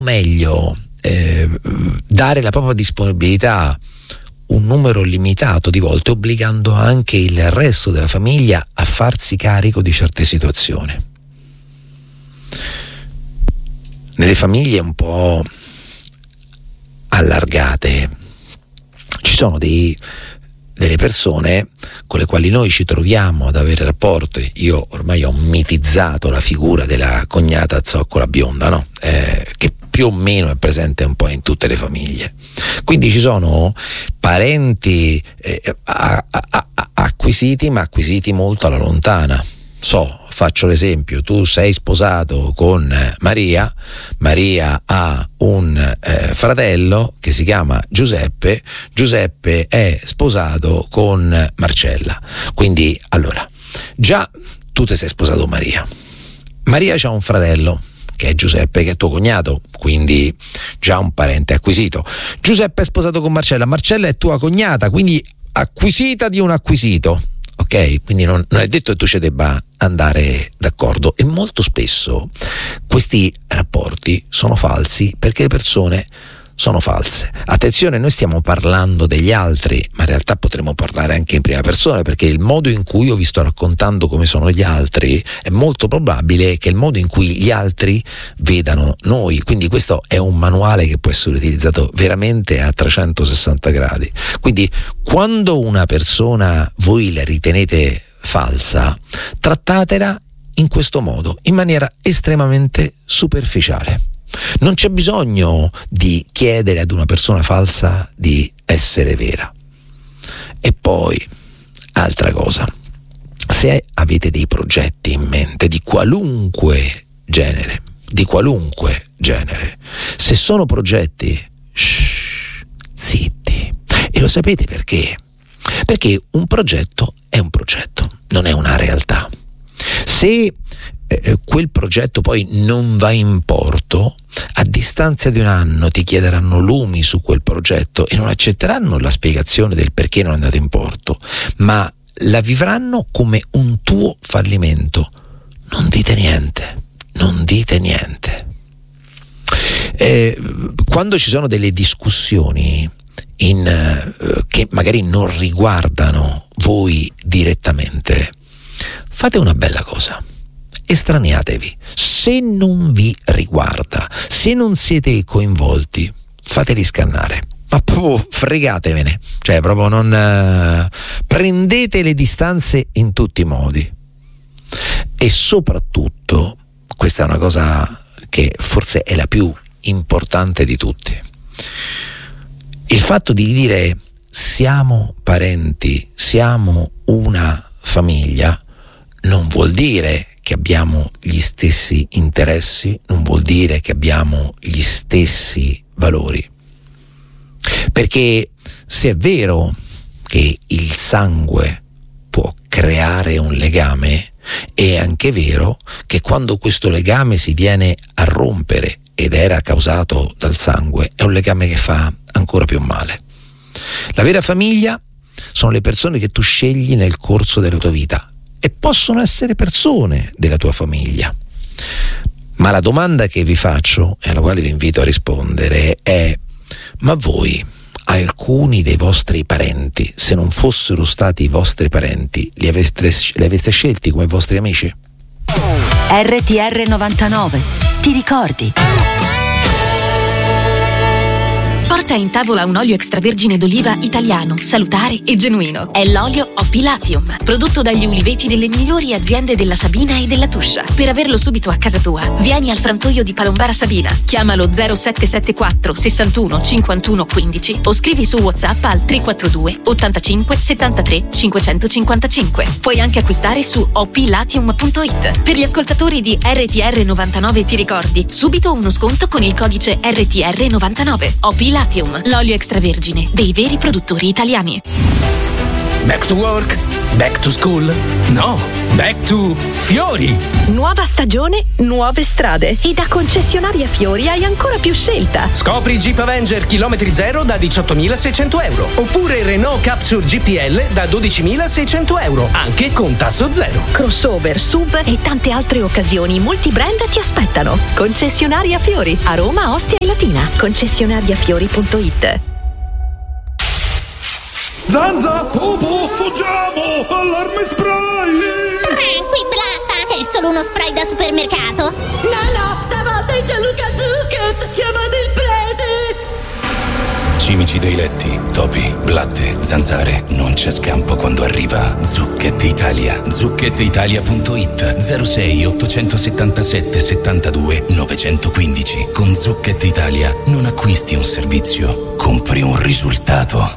meglio dare la propria disponibilità un numero limitato di volte, obbligando anche il resto della famiglia a farsi carico di certe situazioni. Nelle famiglie un po' allargate ci sono delle persone con le quali noi ci troviamo ad avere rapporti. Io ormai ho mitizzato la figura della cognata zoccola bionda, no? Che più o meno è presente un po' in tutte le famiglie. Quindi ci sono parenti acquisiti, ma acquisiti molto alla lontana. Faccio l'esempio: tu sei sposato con Maria ha un fratello che si chiama Giuseppe è sposato con Marcella. Quindi allora, già tu ti sei sposato con Maria c'ha un fratello che è Giuseppe, che è tuo cognato, quindi già un parente acquisito. Giuseppe è sposato con Marcella è tua cognata, quindi acquisita di un acquisito. Ok, quindi non è detto che tu ci debba andare d'accordo, e molto spesso questi rapporti sono falsi perché le persone sono false. Attenzione, noi stiamo parlando degli altri, ma in realtà potremmo parlare anche in prima persona, perché il modo in cui io vi sto raccontando come sono gli altri è molto probabile che il modo in cui gli altri vedano noi. Quindi questo è un manuale che può essere utilizzato veramente a 360 gradi. Quindi quando una persona voi la ritenete falsa, trattatela in questo modo, in maniera estremamente superficiale. Non c'è bisogno di chiedere ad una persona falsa di essere vera. E poi, altra cosa, se avete dei progetti in mente di qualunque genere, se sono progetti, zitti. E lo sapete perché? Perché un progetto è un progetto, non è una realtà. Se quel progetto poi non va in porto, a distanza di un anno ti chiederanno lumi su quel progetto e non accetteranno la spiegazione del perché non è andato in porto, ma la vivranno come un tuo fallimento. Non dite niente. Quando ci sono delle discussioni che magari non riguardano voi direttamente, fate una bella cosa: estraneatevi. Se non vi riguarda, se non siete coinvolti, fateli scannare, ma proprio fregatevene, cioè proprio non prendete le distanze in tutti i modi. E soprattutto, questa è una cosa che forse è la più importante di tutti, il fatto di dire siamo parenti, siamo una famiglia, non vuol dire che abbiamo gli stessi interessi, non vuol dire che abbiamo gli stessi valori. Perché se è vero che il sangue può creare un legame, è anche vero che quando questo legame si viene a rompere ed era causato dal sangue, è un legame che fa ancora più male. La vera famiglia sono le persone che tu scegli nel corso della tua vita, e possono essere persone della tua famiglia. Ma la domanda che vi faccio e alla quale vi invito a rispondere è: ma voi alcuni dei vostri parenti, se non fossero stati i vostri parenti, li aveste scelti come vostri amici? RTR 99, ti ricordi? Porta in tavola un olio extravergine d'oliva italiano, salutare e genuino. È l'olio OP Latium, prodotto dagli uliveti delle migliori aziende della Sabina e della Tuscia. Per averlo subito a casa tua, vieni al frantoio di Palombara Sabina. Chiamalo 0774 61 51 15 o scrivi su WhatsApp al 342 85 73 555. Puoi anche acquistare su oplatium.it. Per gli ascoltatori di RTR 99 ti ricordi, subito uno sconto con il codice RTR 99. OP Latium, l'olio extravergine dei veri produttori italiani. Back to work? Back to school? No, back to Fiori! Nuova stagione, nuove strade. E da concessionaria Fiori hai ancora più scelta. Scopri Jeep Avenger chilometri zero da 18.600 euro. Oppure Renault Capture GPL da 12.600 euro, anche con tasso zero. Crossover, SUV e tante altre occasioni multibrand ti aspettano. Concessionaria Fiori, a Roma, Ostia e Latina. Concessionariafiori.it. Zanza, Popo, fuggiamo! Allarme spray! Qui Blatta, è solo uno spray da supermercato. No, stavolta è Gianluca Zucchet! Chiamate il prete! Cimici dei letti, topi, blatte, zanzare. Non c'è scampo quando arriva Zucchet Italia. ZucchetItalia.it 06 877 72 915. Con Zucchet Italia non acquisti un servizio, compri un risultato.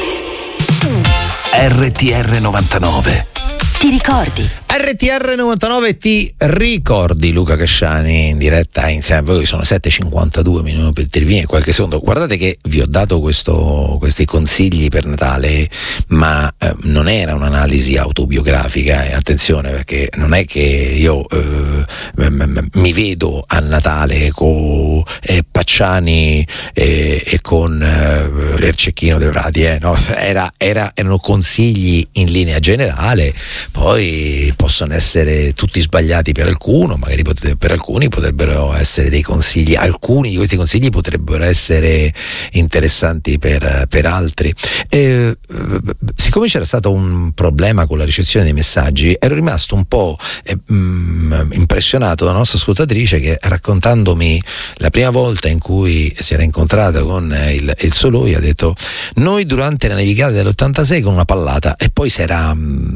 RTR 99. Ti ricordi? RTR 99 ti ricordi, Luca Casciani in diretta insieme a voi. Sono 7:52 minuti per intervenire qualche secondo. Guardate che vi ho dato questi consigli per Natale, ma non era un'analisi autobiografica, attenzione, perché non è che io mi vedo a Natale con Pacciani e con l'Ercecchino De Vrati, no? Erano consigli in linea generale. Poi possono essere tutti sbagliati per alcuno, magari per alcuni potrebbero essere dei consigli, alcuni di questi consigli potrebbero essere interessanti per altri. Siccome c'era stato un problema con la ricezione dei messaggi, ero rimasto un po' impressionato dalla nostra ascoltatrice che, raccontandomi la prima volta in cui si era incontrata con il Soloi, ha detto: noi durante la nevicata dell'86 con una pallata, e poi si era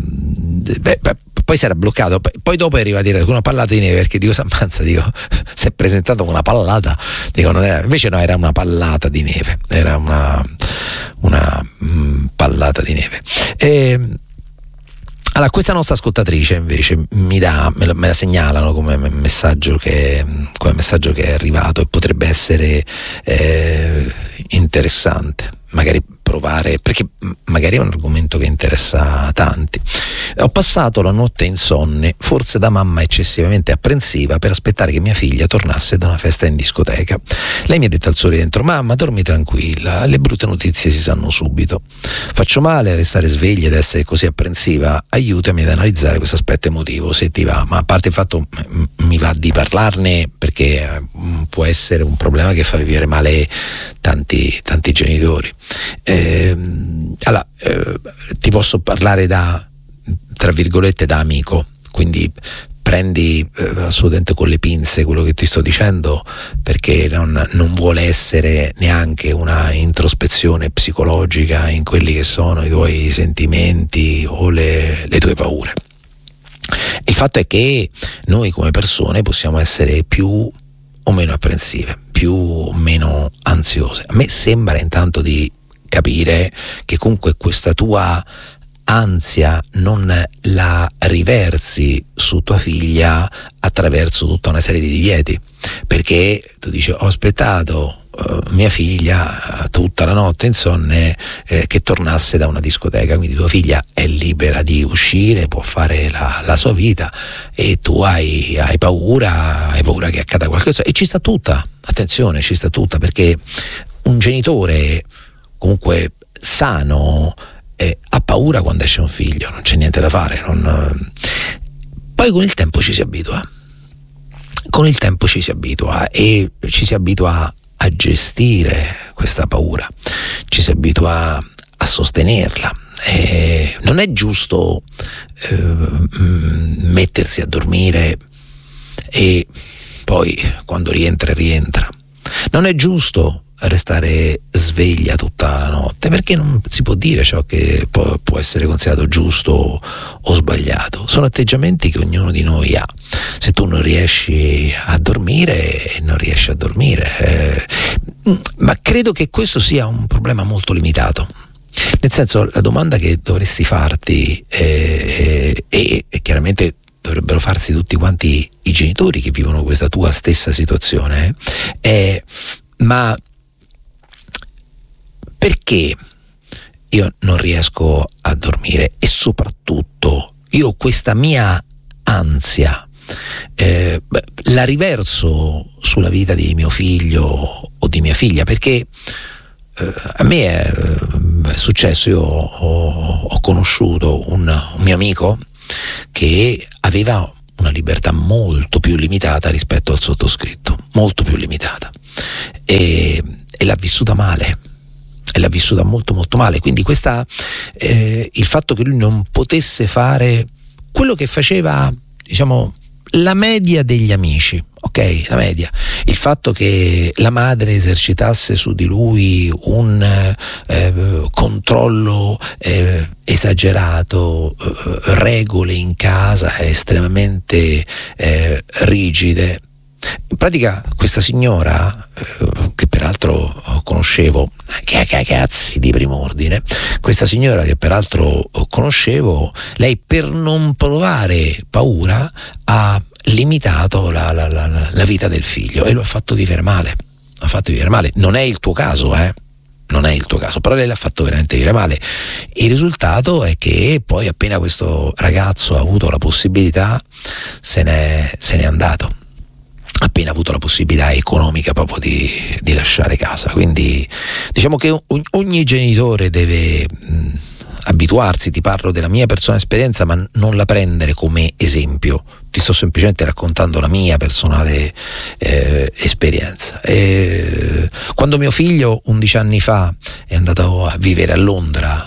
bloccato, poi dopo è arrivato a dire con una pallata di neve, perché dico, s'ammazza, dico, si è presentato con una pallata, dico, non era, invece no, era una pallata di neve, era una pallata di neve. Allora, questa nostra ascoltatrice invece me la segnalano come messaggio che è arrivato e potrebbe essere interessante, magari provare, perché magari è un argomento che interessa a tanti. Ho passato la notte insonne, forse da mamma eccessivamente apprensiva, per aspettare che mia figlia tornasse da una festa in discoteca. Lei mi ha detto al suo rientro: mamma, dormi tranquilla, le brutte notizie si sanno subito. Faccio male a restare sveglia ed essere così apprensiva, aiutami ad analizzare questo aspetto emotivo, se ti va. Ma a parte il fatto, mi va di parlarne, perché può essere un problema che fa vivere male tanti genitori. Allora, ti posso parlare tra virgolette da amico, quindi prendi assolutamente con le pinze quello che ti sto dicendo, perché non vuole essere neanche una introspezione psicologica in quelli che sono i tuoi sentimenti o le tue paure. Il fatto è che noi come persone possiamo essere più o meno apprensive, più o meno ansiose. A me sembra intanto di capire che comunque questa tua ansia non la riversi su tua figlia attraverso tutta una serie di divieti, perché tu dici: ho aspettato mia figlia tutta la notte insonne che tornasse da una discoteca, quindi tua figlia è libera di uscire, può fare la sua vita, e tu hai paura che accada qualcosa, e ci sta tutta, attenzione, ci sta tutta, perché un genitore comunque sano ha paura quando esce un figlio, non c'è niente da fare, poi con il tempo ci si abitua, e ci si abitua a gestire questa paura, ci si abitua a sostenerla. Non è giusto mettersi a dormire e poi quando rientra, non è giusto restare sveglia tutta la notte, perché non si può dire ciò che può essere considerato giusto o sbagliato. Sono atteggiamenti che ognuno di noi ha. Se tu non riesci a dormire, non riesci a dormire, ma credo che questo sia un problema molto limitato. Nel senso, la domanda che dovresti farti e chiaramente dovrebbero farsi tutti quanti i genitori che vivono questa tua stessa situazione è: ma perché io non riesco a dormire, e soprattutto io questa mia ansia la riverso sulla vita di mio figlio o di mia figlia, perché a me è successo, io ho conosciuto un mio amico che aveva una libertà molto più limitata rispetto al sottoscritto, molto più limitata, e l'ha vissuta male, e l'ha vissuta molto molto male. Quindi il fatto che lui non potesse fare quello che faceva, diciamo, la media degli amici, ok? La media. Il fatto che la madre esercitasse su di lui un controllo esagerato, regole in casa estremamente rigide. In pratica questa signora, che peraltro conoscevo, che cazzi di prim'ordine, questa signora che peraltro conoscevo, lei per non provare paura ha limitato la vita del figlio e lo ha fatto vivere male. Non è il tuo caso, non è il tuo caso, però lei l'ha fatto veramente vivere male. Il risultato è che poi, appena questo ragazzo ha avuto la possibilità, se n'è andato, appena avuto la possibilità economica proprio di lasciare casa. Quindi diciamo che ogni genitore deve abituarsi. Ti parlo della mia personale esperienza, ma non la prendere come esempio, ti sto semplicemente raccontando la mia personale esperienza. Quando mio figlio 11 anni fa è andato a vivere a Londra,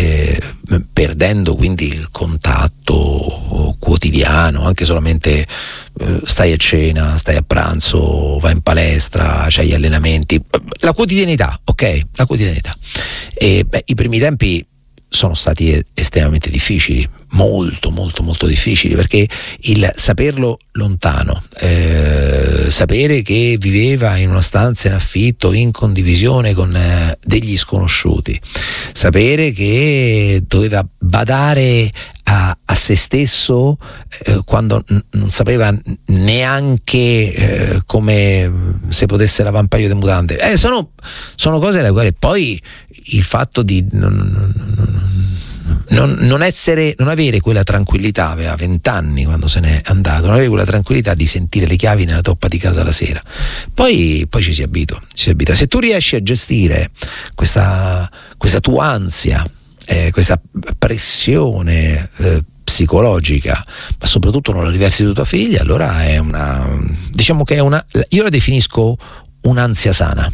perdendo quindi il contatto quotidiano, anche solamente stai a cena, stai a pranzo, vai in palestra, c'hai gli allenamenti, la quotidianità, ok? La quotidianità. I primi tempi sono stati estremamente difficili, molto molto molto difficili, perché il saperlo lontano, sapere che viveva in una stanza in affitto, in condivisione con degli sconosciuti, sapere che doveva badare a se stesso quando non sapeva neanche come se potesse lavare un paio di mutande, sono cose alle quali poi il fatto di non avere quella tranquillità, aveva 20 anni quando se n'è andato, non aveva quella tranquillità di sentire le chiavi nella toppa di casa la sera. Poi ci si abitua. Se tu riesci a gestire questa tua ansia, questa pressione psicologica, ma soprattutto non la riversi su tua figlia, allora io la definisco un'ansia sana.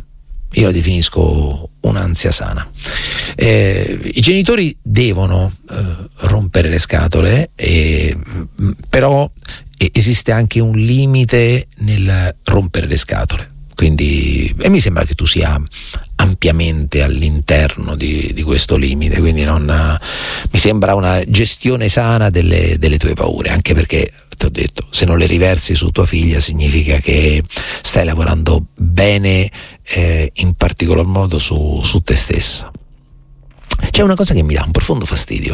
I genitori devono rompere le scatole, però esiste anche un limite nel rompere le scatole. Quindi, e mi sembra che tu sia ampiamente all'interno di questo limite, quindi mi sembra una gestione sana delle tue paure, anche perché ti ho detto, se non le riversi su tua figlia significa che stai lavorando bene, in particolar modo su te stessa. C'è una cosa che mi dà un profondo fastidio,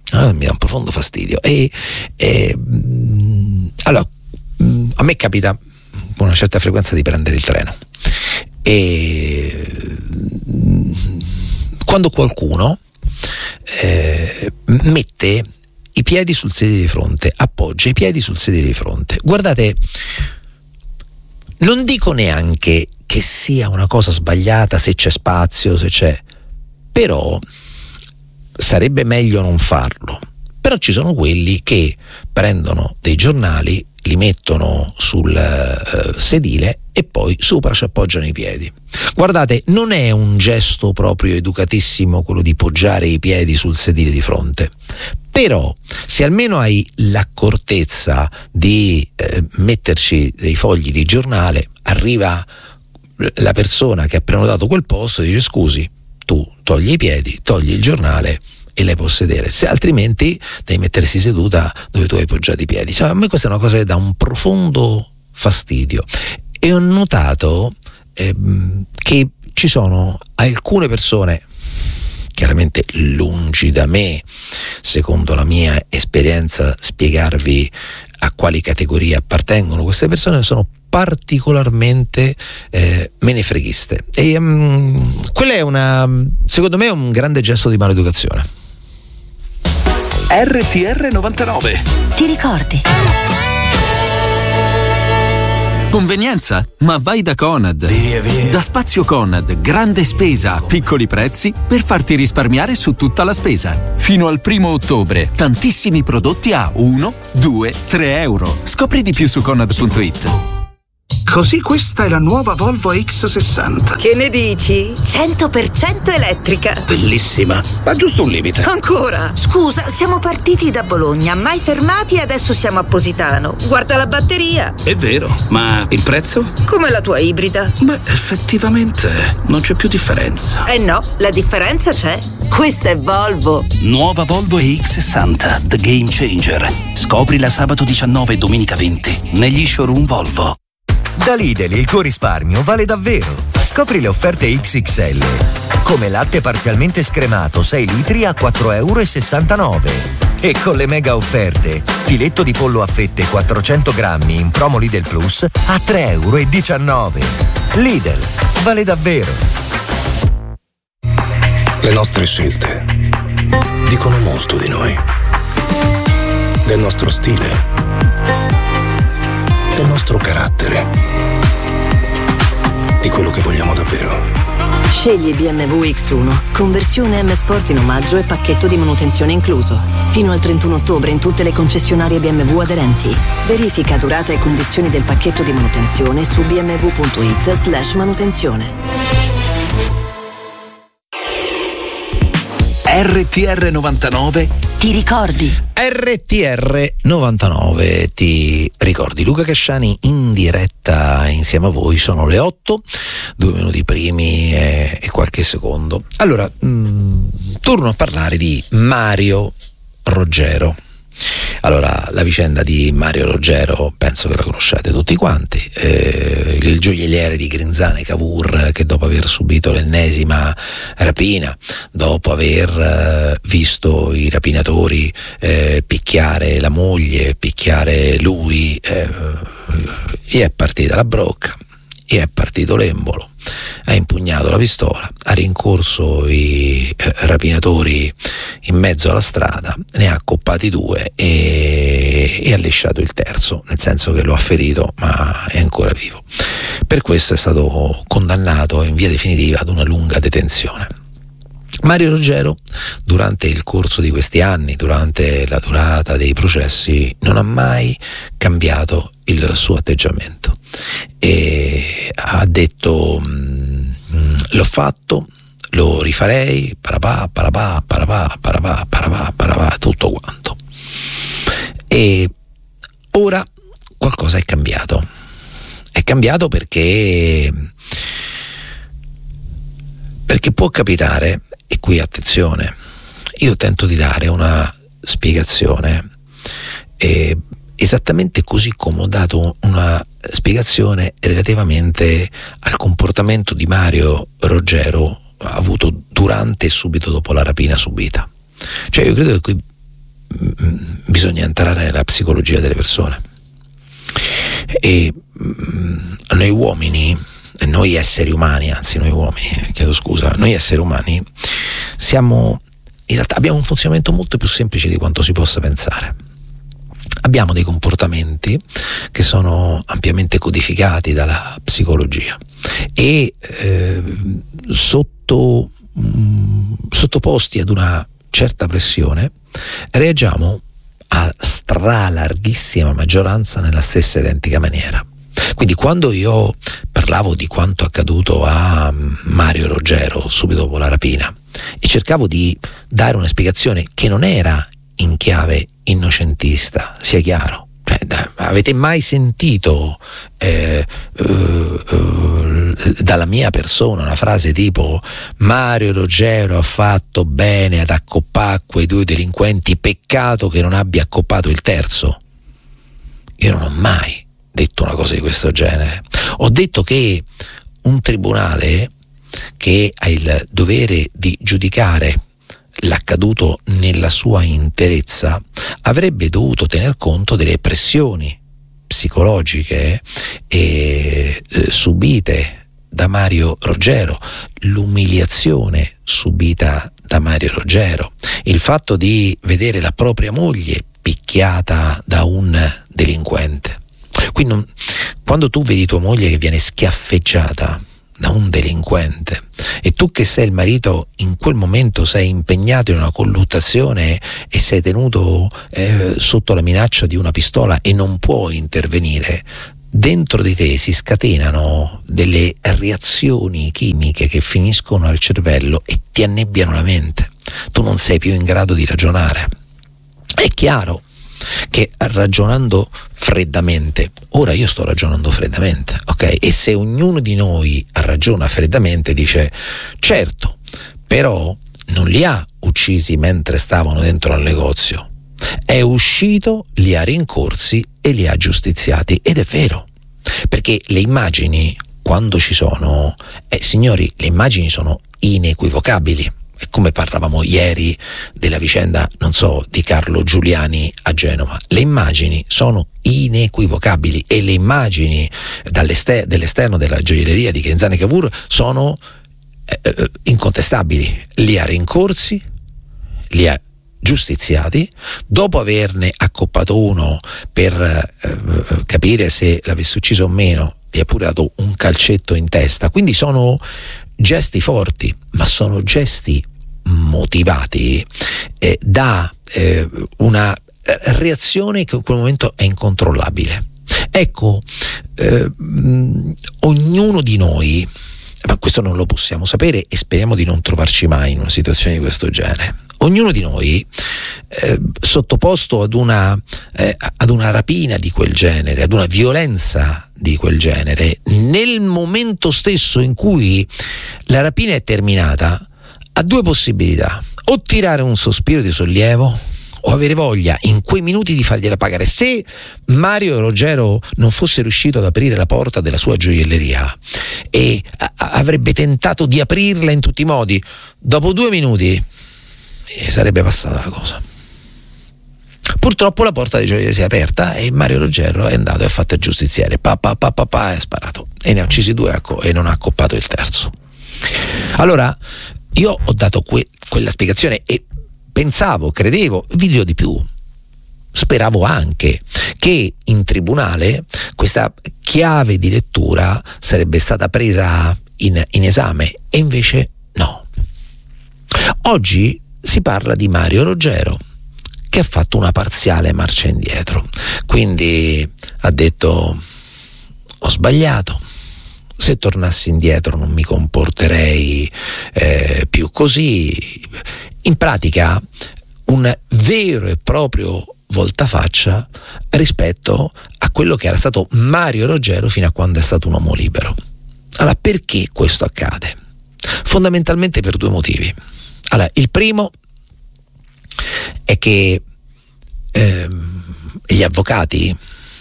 allora a me capita con una certa frequenza di prendere il treno, e quando qualcuno mette i piedi sul sedile di fronte, appoggia i piedi sul sedile di fronte, guardate, non dico neanche che sia una cosa sbagliata se c'è spazio, però sarebbe meglio non farlo. Però ci sono quelli che prendono dei giornali, li mettono sul sedile e poi sopra ci appoggiano i piedi. Guardate, non è un gesto proprio educatissimo quello di poggiare i piedi sul sedile di fronte, però se almeno hai l'accortezza di metterci dei fogli di giornale, arriva la persona che ha prenotato quel posto e dice: scusi, tu togli i piedi, togli il giornale e lei può sedere, se altrimenti devi mettersi seduta dove tu hai poggiato i piedi. Cioè, a me questa è una cosa che dà un profondo fastidio, e ho notato che ci sono alcune persone, chiaramente lungi da me, secondo la mia esperienza, spiegarvi a quali categorie appartengono queste persone, sono particolarmente menefreghiste, e quella è secondo me è un grande gesto di maleducazione. RTR 99. Ti ricordi? Convenienza? Ma vai da Conad. Via. Da Spazio Conad, grande spesa a piccoli prezzi per farti risparmiare su tutta la spesa. Fino al 1° ottobre, tantissimi prodotti a 1, 2, 3 euro. Scopri di più su Conad.it. Così questa è la nuova Volvo X60. Che ne dici? 100% elettrica. Bellissima, ma giusto un limite. Ancora? Scusa, siamo partiti da Bologna, mai fermati e adesso siamo a Positano. Guarda la batteria. È vero, ma il prezzo? Come la tua ibrida. Beh, effettivamente non c'è più differenza. Eh no, la differenza c'è. Questa è Volvo. Nuova Volvo EX60, The Game Changer. Scoprila sabato 19 e domenica 20 negli showroom Volvo. Da Lidl il tuo risparmio vale davvero. Scopri le offerte XXL. Come latte parzialmente scremato 6 litri a 4,69 €. E con le mega offerte, filetto di pollo a fette 400 grammi in promo Lidl Plus a 3,19 €. Lidl, vale davvero. Le nostre scelte dicono molto di noi. Del nostro stile. Del nostro carattere. Di quello che vogliamo davvero. Scegli BMW X1, conversione M Sport in omaggio e pacchetto di manutenzione incluso. Fino al 31 ottobre in tutte le concessionarie BMW aderenti. Verifica durata e condizioni del pacchetto di manutenzione su bmw.it/manutenzione. RTR 99. Ti ricordi? RTR 99 ti ricordi. Luca Casciani in diretta insieme a voi. Sono le 8, 2 minuti primi e qualche secondo. Allora, torno a parlare di Mario Roggero. Allora, la vicenda di Mario Roggero penso che la conosciate tutti quanti, il gioielliere di Grinzane Cavour, che dopo aver subito l'ennesima rapina, dopo aver visto i rapinatori picchiare la moglie, picchiare lui, gli è partita la brocca, gli è partito l'embolo, ha impugnato la pistola, ha rincorso i rapinatori in mezzo alla strada, ne ha accoppati 2 e ha lisciato il terzo, nel senso che lo ha ferito ma è ancora vivo. Per questo è stato condannato in via definitiva ad una lunga detenzione. Mario Roggero, durante il corso di questi anni, durante la durata dei processi, non ha mai cambiato il suo atteggiamento e ha detto: l'ho fatto, lo rifarei, parapà, tutto quanto. E ora qualcosa è cambiato. È cambiato perché può capitare, e qui attenzione, io tento di dare una spiegazione esattamente così come ho dato una spiegazione relativamente al comportamento di Mario Roggero avuto durante e subito dopo la rapina subita. Cioè, io credo che qui bisogna entrare nella psicologia delle persone, e noi uomini, noi esseri umani, noi esseri umani siamo, in realtà abbiamo un funzionamento molto più semplice di quanto si possa pensare. Abbiamo dei comportamenti che sono ampiamente codificati dalla psicologia e sottoposti ad una certa pressione reagiamo a stralarghissima maggioranza nella stessa identica maniera. Quindi quando io parlavo di quanto accaduto a Mario Roggero subito dopo la rapina e cercavo di dare una spiegazione che non era in chiave innocentista, sia chiaro, avete mai sentito dalla mia persona una frase tipo: Mario Roggero ha fatto bene ad accoppare quei 2 delinquenti, peccato che non abbia accoppato il terzo? Io non ho mai detto una cosa di questo genere. Ho detto che un tribunale che ha il dovere di giudicare l'accaduto nella sua interezza, avrebbe dovuto tener conto delle pressioni psicologiche subite da Mario Roggero, l'umiliazione subita da Mario Roggero, il fatto di vedere la propria moglie picchiata da un delinquente. Quindi quando tu vedi tua moglie che viene schiaffeggiata da un delinquente e tu che sei il marito in quel momento sei impegnato in una colluttazione e sei tenuto sotto la minaccia di una pistola e non puoi intervenire, dentro di te si scatenano delle reazioni chimiche che finiscono al cervello e ti annebbiano la mente. Tu non sei più in grado di ragionare. È chiaro che ragionando freddamente, ora io sto ragionando freddamente, ok? E se ognuno di noi ragiona freddamente dice certo, però non li ha uccisi mentre stavano dentro al negozio, è uscito, li ha rincorsi e li ha giustiziati. Ed è vero, perché le immagini quando ci sono, signori, le immagini sono inequivocabili. Come parlavamo ieri della vicenda, non so, di Carlo Giuliani a Genova, le immagini sono inequivocabili e le immagini dell'esterno della gioielleria di Kenzane Cavour sono incontestabili. Li ha rincorsi, li ha giustiziati, dopo averne accoppato uno per capire se l'avesse ucciso o meno, gli ha pure dato un calcetto in testa. Quindi sono gesti forti, ma sono gesti motivati da una reazione che in quel momento è incontrollabile. Ecco, ognuno di noi, ma questo non lo possiamo sapere e speriamo di non trovarci mai in una situazione di questo genere, ognuno di noi sottoposto ad una rapina di quel genere, ad una violenza di quel genere, nel momento stesso in cui la rapina è terminata, ha due possibilità: o tirare un sospiro di sollievo o avere voglia in quei minuti di fargliela pagare. Se Mario Roggero non fosse riuscito ad aprire la porta della sua gioielleria e avrebbe tentato di aprirla in tutti i modi, dopo 2 minuti sarebbe passata la cosa. Purtroppo la porta di gioielleria si è aperta e Mario Roggero è andato e ha fatto il giustiziere, e ha sparato e ne ha uccisi 2 e non ha accoppato il terzo. Allora io ho dato quella spiegazione e pensavo, credevo, vi dirò di più, speravo anche che in tribunale questa chiave di lettura sarebbe stata presa in esame, e invece no. Oggi si parla di Mario Roggero che ha fatto una parziale marcia indietro, quindi ha detto: ho sbagliato, se tornassi indietro non mi comporterei più così. In pratica un vero e proprio voltafaccia rispetto a quello che era stato Mario Roggero fino a quando è stato un uomo libero. Allora, perché questo accade? Fondamentalmente per 2 motivi. Allora, il primo è che gli avvocati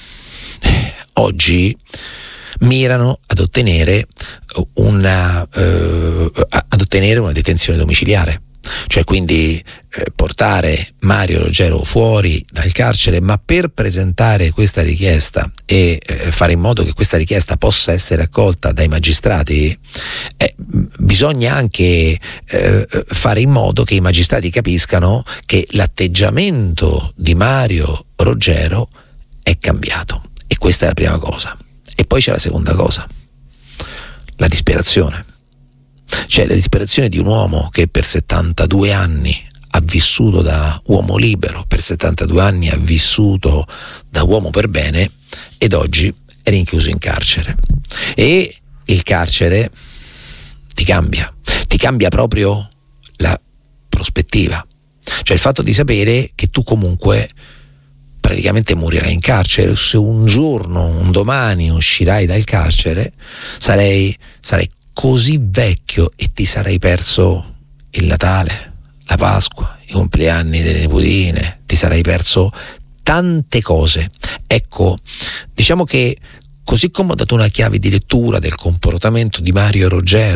oggi mirano ad ottenere una detenzione domiciliare, cioè quindi portare Mario Roggero fuori dal carcere, ma per presentare questa richiesta e fare in modo che questa richiesta possa essere accolta dai magistrati, bisogna anche fare in modo che i magistrati capiscano che l'atteggiamento di Mario Roggero è cambiato, e questa è la prima cosa. E poi c'è la seconda cosa, la disperazione. Cioè la disperazione di un uomo che per 72 anni ha vissuto da uomo libero, per 72 anni ha vissuto da uomo per bene, ed oggi è rinchiuso in carcere. E il carcere ti cambia proprio la prospettiva. Cioè il fatto di sapere che tu comunque praticamente morirai in carcere. Se un giorno, un domani uscirai dal carcere, sarai così vecchio e ti sarai perso il Natale, la Pasqua, i compleanni delle nipotine, ti sarai perso tante cose. Ecco, diciamo che così come ho dato una chiave di lettura del comportamento di Mario Roggero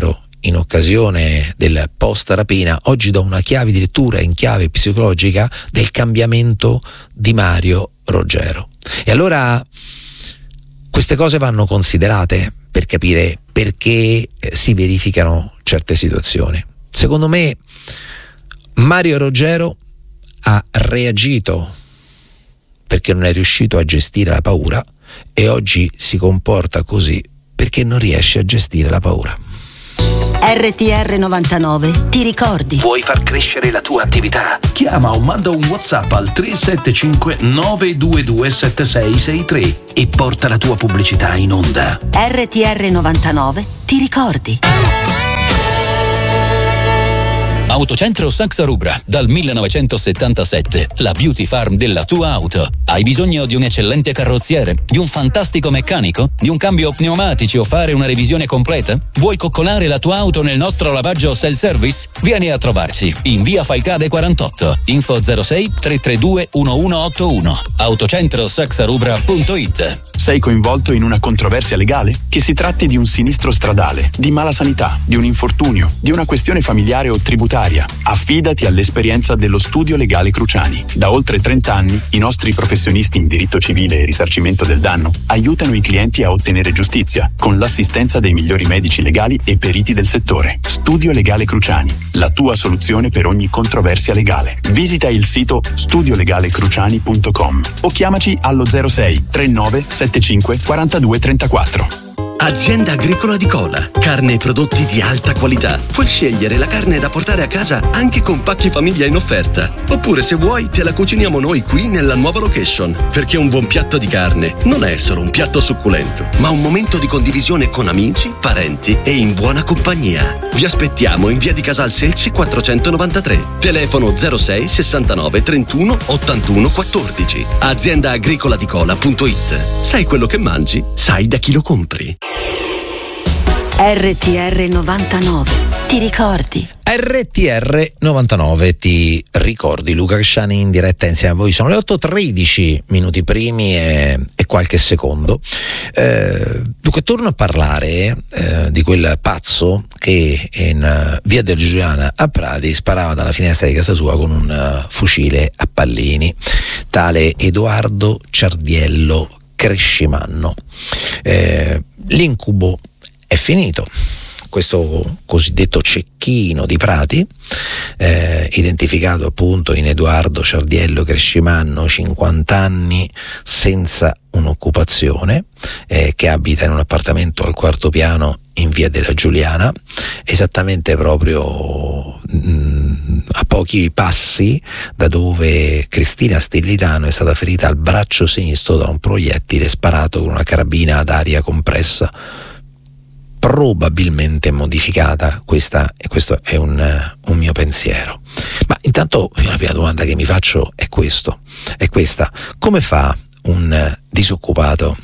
in occasione del post rapina, oggi do una chiave di lettura in chiave psicologica del cambiamento di Mario Roggero. E allora queste cose vanno considerate per capire perché si verificano certe situazioni. Secondo me Mario Roggero ha reagito perché non è riuscito a gestire la paura e oggi si comporta così perché non riesce a gestire la paura. RTR 99, ti ricordi? Vuoi far crescere la tua attività? Chiama o manda un WhatsApp al 375 922 7663 e porta la tua pubblicità in onda. RTR 99, ti ricordi? Autocentro Saxa Rubra, dal 1977, la beauty farm della tua auto. Hai bisogno di un eccellente carrozziere, di un fantastico meccanico, di un cambio pneumatici o fare una revisione completa? Vuoi coccolare la tua auto nel nostro lavaggio self-service? Vieni a trovarci in via Falcade 48, info 06 332 1181, autocentrosaxarubra.it. Sei coinvolto in una controversia legale? Che si tratti di un sinistro stradale, di mala sanità, di un infortunio, di una questione familiare o tributaria, affidati all'esperienza dello Studio Legale Cruciani. Da oltre 30 anni i nostri professionisti in diritto civile e risarcimento del danno aiutano i clienti a ottenere giustizia con l'assistenza dei migliori medici legali e periti del settore. Studio Legale Cruciani, la tua soluzione per ogni controversia legale. Visita il sito studiolegalecruciani.com o chiamaci allo 06 39 75 42 34. Azienda Agricola di Cola. Carne e prodotti di alta qualità. Puoi scegliere la carne da portare a casa anche con pacchi famiglia in offerta. Oppure, se vuoi, te la cuciniamo noi qui nella nuova location. Perché un buon piatto di carne non è solo un piatto succulento, ma un momento di condivisione con amici, parenti e in buona compagnia. Vi aspettiamo in via di Casal Selci 493. Telefono 06 69 31 81 14. AziendaagricolaDicola.it. Sai quello che mangi? Sai da chi lo compri. RTR 99, ti ricordi? RTR 99, ti ricordi? Luca Cresciani in diretta insieme a voi. Sono le 8:13 minuti primi e qualche secondo. Dunque torno a parlare di quel pazzo che in via della Giuliana a Prati sparava dalla finestra di casa sua con un fucile a pallini, tale Edoardo Ciardiello Crescimanno. L'incubo è finito. Questo cosiddetto cecchino di Prati, identificato appunto in Edoardo Ciardiello Crescimanno, 50 anni, senza un'occupazione, che abita in un appartamento al 4º piano in via della Giuliana, esattamente proprio a pochi passi da dove Cristina Stellitano è stata ferita al braccio sinistro da un proiettile sparato con una carabina ad aria compressa, probabilmente modificata. Questo è un mio pensiero. Ma intanto la prima domanda che mi faccio è questa: come fa un disoccupato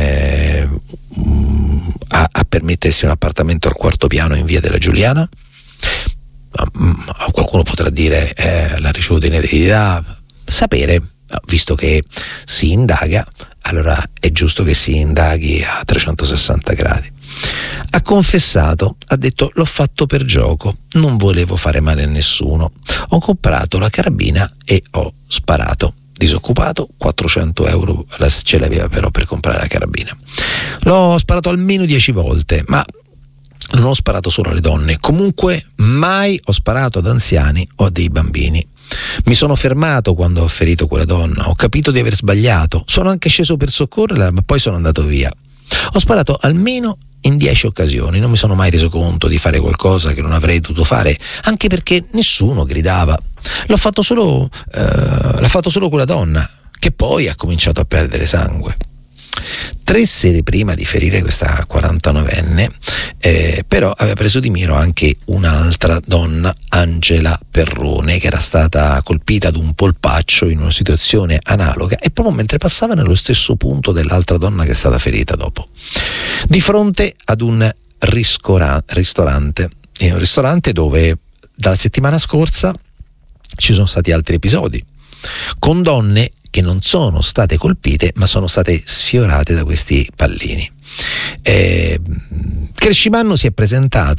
a permettersi un appartamento al 4º piano in via della Giuliana? Qualcuno potrà dire l'ha ricevuto in eredità. Sapere, visto che si indaga, allora è giusto che si indaghi a 360 gradi. Ha confessato, ha detto: l'ho fatto per gioco, non volevo fare male a nessuno, ho comprato la carabina e ho sparato. Disoccupato, 400 euro ce l'aveva però per comprare la carabina. L'ho sparato almeno 10 volte, ma non ho sparato solo alle donne, comunque mai ho sparato ad anziani o a dei bambini. Mi sono fermato quando ho ferito quella donna, ho capito di aver sbagliato, sono anche sceso per soccorrerla, ma poi sono andato via. Ho sparato almeno in 10 occasioni, non mi sono mai reso conto di fare qualcosa che non avrei dovuto fare, anche perché nessuno gridava. L'ha fatto solo quella donna, che poi ha cominciato a perdere sangue. 3 sere prima di ferire questa 49enne, però aveva preso di mira anche un'altra donna, Angela Perrone, che era stata colpita ad un polpaccio in una situazione analoga e proprio mentre passava nello stesso punto dell'altra donna che è stata ferita dopo. Di fronte ad un ristorante dove dalla settimana scorsa ci sono stati altri episodi con donne che non sono state colpite ma sono state sfiorate da questi pallini. Crescimanno si è presentato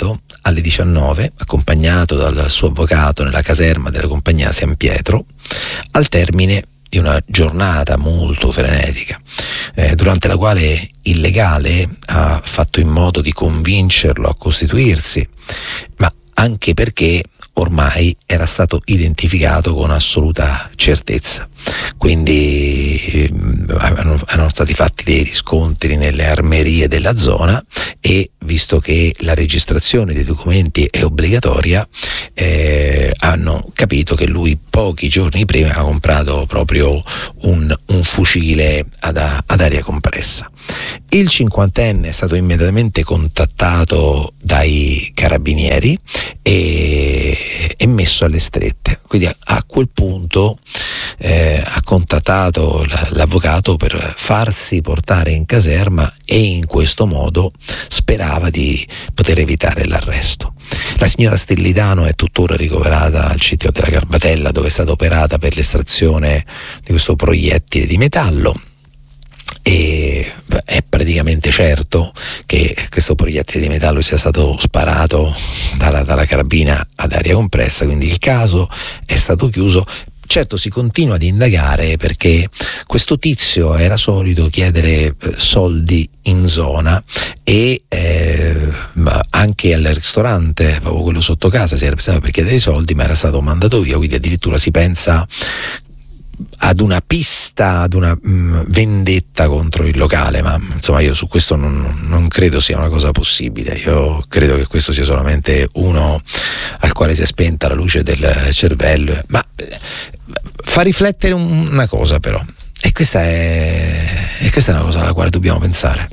alle 19, accompagnato dal suo avvocato nella caserma della compagnia San Pietro, al termine di una giornata molto frenetica, durante la quale il legale ha fatto in modo di convincerlo a costituirsi, ma anche perché ormai era stato identificato con assoluta certezza. Quindi erano stati fatti dei riscontri nelle armerie della zona e, visto che la registrazione dei documenti è obbligatoria, hanno capito che lui pochi giorni prima ha comprato proprio un fucile ad aria compressa. Il cinquantenne è stato immediatamente contattato dai carabinieri e messo alle strette. Quindi a quel punto ha contattato l'avvocato per farsi portare in caserma e in questo modo sperava di poter evitare l'arresto. La signora Stellitano è tuttora ricoverata al CTO della Garbatella, dove è stata operata per l'estrazione di questo proiettile di metallo, e è praticamente certo che questo proiettile di metallo sia stato sparato dalla carabina ad aria compressa, quindi il caso è stato chiuso. Certo, si continua ad indagare perché questo tizio era solito chiedere soldi in zona e anche al ristorante, proprio quello sotto casa, si era presentato per chiedere i soldi, ma era stato mandato via, quindi addirittura si pensa ad una pista, ad una vendetta contro il locale, ma insomma io su questo non credo sia una cosa possibile. Io credo che questo sia solamente uno al quale si è spenta la luce del cervello, ma fa riflettere una cosa però, e questa è una cosa alla quale dobbiamo pensare.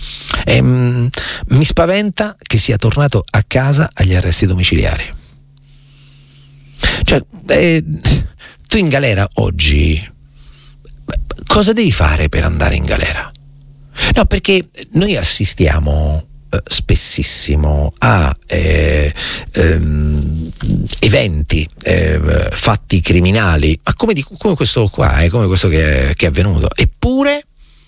Mi spaventa che sia tornato a casa agli arresti domiciliari. Cioè, tu in galera oggi cosa devi fare per andare in galera? No, perché noi assistiamo spessissimo a eventi, fatti criminali, ma come questo qua, come questo che è avvenuto, eppure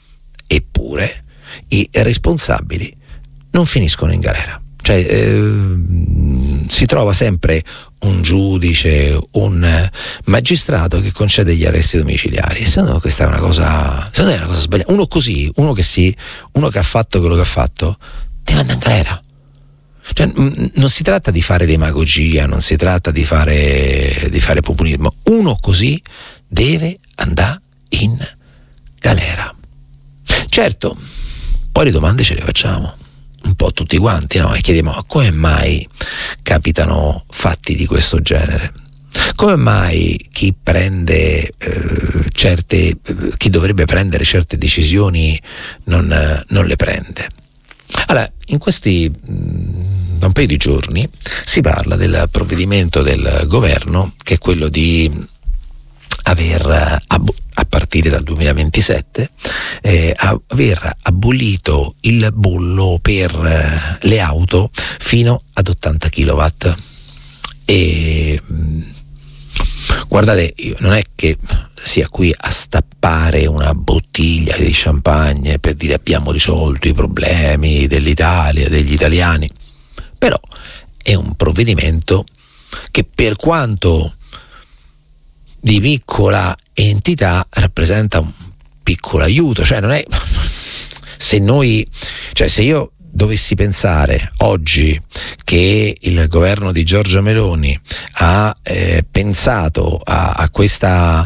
i responsabili non finiscono in galera. Cioè si trova sempre un giudice, un magistrato che concede gli arresti domiciliari. Secondo me questa è una cosa sbagliata. Uno che ha fatto quello che ha fatto deve andare in galera. Cioè, non si tratta di fare demagogia, non si tratta di fare populismo. Uno così deve andare in galera. Certo, poi le domande ce le facciamo un po' tutti quanti, no? E chiediamo: come mai capitano fatti di questo genere? Come mai chi prende chi dovrebbe prendere certe decisioni non le prende? Allora, da un paio di giorni si parla del provvedimento del governo, che è quello di aver a partire dal 2027 aver abolito il bollo per le auto fino ad 80 kW. E guardate, io non è che sia qui a stappare una bottiglia di champagne per dire abbiamo risolto i problemi dell'Italia, degli italiani, però è un provvedimento che, per quanto di piccola entità, rappresenta un piccolo aiuto. Cioè non è, se io dovessi pensare oggi che il governo di Giorgia Meloni ha pensato a questa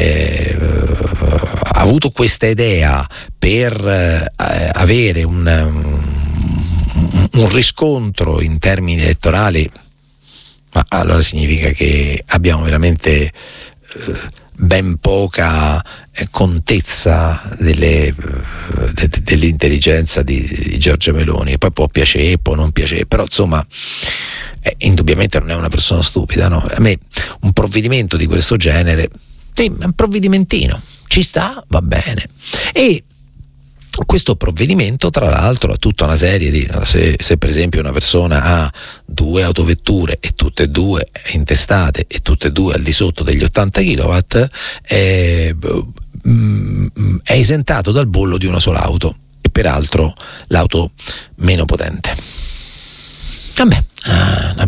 ha avuto questa idea per avere un riscontro in termini elettorali, ma allora significa che abbiamo veramente ben poca contezza dell'intelligenza di Giorgia Meloni. Poi può piacere, può non piacere, però insomma indubbiamente non è una persona stupida, no? A me un provvedimento di questo genere, sì, è un provvedimentino, ci sta, va bene. E questo provvedimento, tra l'altro, ha tutta una serie di, se per esempio una persona ha 2 autovetture e tutte e 2 intestate e tutte e 2 al di sotto degli 80 kW, è esentato dal bollo di una sola auto, e peraltro l'auto meno potente. Vabbè,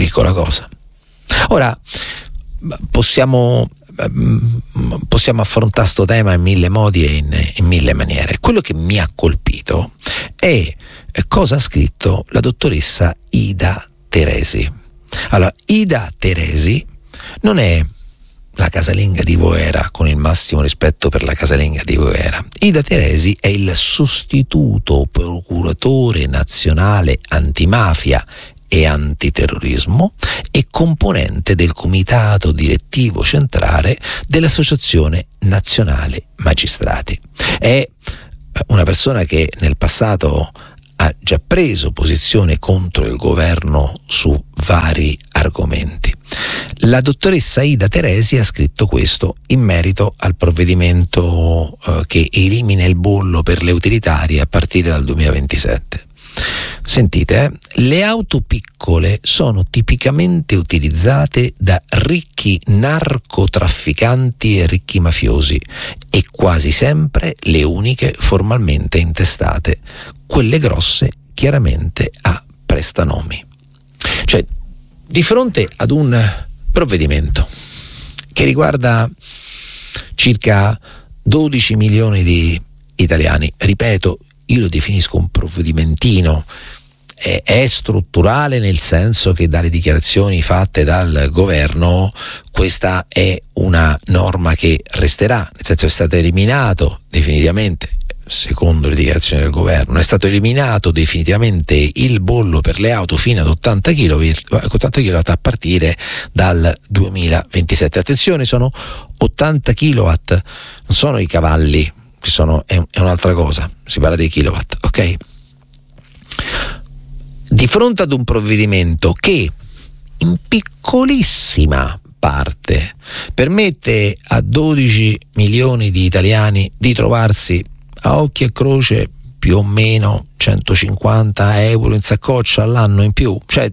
piccola cosa. Ora possiamo affrontare sto tema in mille modi e in mille maniere. Quello che mi ha colpito è cosa ha scritto la dottoressa Ida Teresi. Allora, Ida Teresi non è la casalinga di Voera, con il massimo rispetto per la casalinga di Voera. Ida Teresi è il sostituto procuratore nazionale antimafia e antiterrorismo e componente del comitato direttivo centrale dell'Associazione Nazionale Magistrati. È una persona che nel passato ha già preso posizione contro il governo su vari argomenti. La dottoressa Ida Teresi ha scritto questo in merito al provvedimento che elimina il bollo per le utilitarie a partire dal 2027. Sentite, le auto piccole sono tipicamente utilizzate da ricchi narcotrafficanti e ricchi mafiosi e quasi sempre le uniche formalmente intestate. Quelle grosse chiaramente a prestanomi. Cioè, di fronte ad un provvedimento che riguarda circa 12 milioni di italiani, ripeto, io lo definisco un provvedimentino, è strutturale nel senso che dalle dichiarazioni fatte dal governo questa è una norma che resterà, nel senso è stato eliminato definitivamente, secondo le dichiarazioni del governo, è stato eliminato definitivamente il bollo per le auto fino ad 80 kW a partire dal 2027. Attenzione, sono 80 kW, non sono i cavalli, è un'altra cosa, si parla dei kilowatt, ok? Di fronte ad un provvedimento che in piccolissima parte permette a 12 milioni di italiani di trovarsi a occhio e croce più o meno 150 euro in saccoccia all'anno in più, cioè